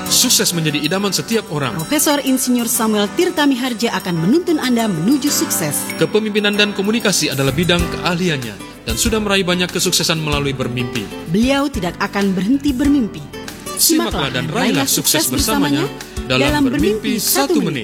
Sukses menjadi idaman setiap orang. Profesor Insinyur Samuel Tirta Miharja akan menuntun Anda menuju sukses. Kepemimpinan dan komunikasi adalah bidang keahliannya dan sudah meraih banyak kesuksesan melalui bermimpi. Beliau tidak akan berhenti bermimpi. Simaklah dan raihlah sukses bersamanya dalam Bermimpi 1 Menit.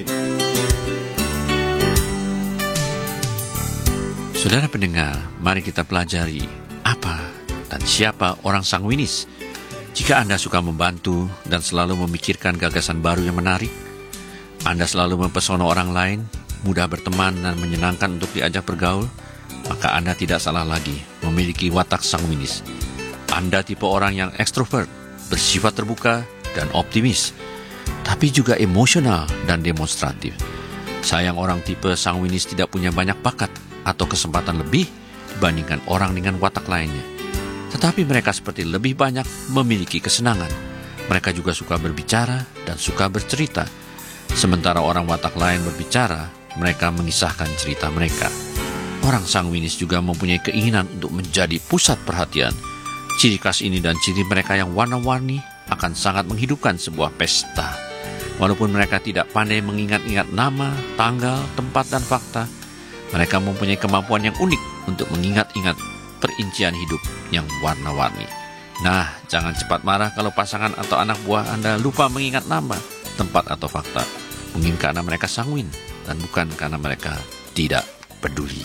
Saudara pendengar, mari kita pelajari apa dan siapa orang sanguinis. Jika Anda suka membantu dan selalu memikirkan gagasan baru yang menarik, Anda selalu mempesona orang lain, mudah berteman dan menyenangkan untuk diajak bergaul, maka Anda tidak salah lagi memiliki watak sanguinis. Anda tipe orang yang ekstrovert, bersifat terbuka dan optimis, tapi juga emosional dan demonstratif. Sayang orang tipe sanguinis tidak punya banyak bakat atau kesempatan lebih dibandingkan orang dengan watak lainnya. Tetapi mereka seperti lebih banyak memiliki kesenangan. Mereka juga suka berbicara dan suka bercerita. Sementara orang watak lain berbicara, mereka mengisahkan cerita mereka. Orang sanguinis juga mempunyai keinginan untuk menjadi pusat perhatian. Ciri khas ini dan ciri mereka yang warna-warni akan sangat menghidupkan sebuah pesta. Walaupun mereka tidak pandai mengingat-ingat nama, tanggal, tempat, dan fakta, mereka mempunyai kemampuan yang unik untuk mengingat-ingat perincian hidup yang warna-warni. Nah, jangan cepat marah kalau pasangan atau anak buah Anda lupa mengingat nama, tempat, atau fakta. Mungkin karena mereka sanguin dan bukan karena mereka tidak peduli.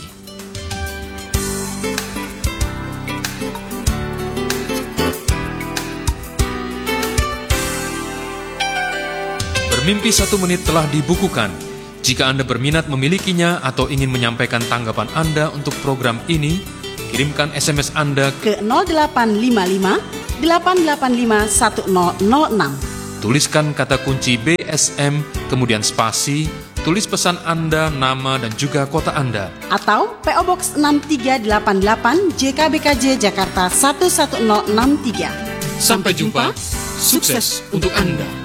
Bermimpi 1 Menit telah dibukukan. Jika Anda berminat memilikinya atau ingin menyampaikan tanggapan Anda untuk program ini, kirimkan SMS Anda ke 0855 885 1006. Tuliskan kata kunci BSM, kemudian spasi, tulis pesan Anda, nama, dan juga kota Anda. Atau PO Box 6388 JKBKJ Jakarta 11063. Sampai jumpa, sukses untuk Anda.